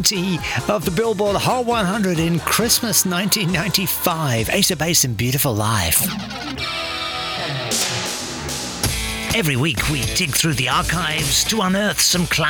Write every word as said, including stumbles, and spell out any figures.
of the Billboard Hot one hundred in Christmas nineteen ninety-five. Ace of Base and Beautiful Life. Every week we dig through the archives to unearth some classics.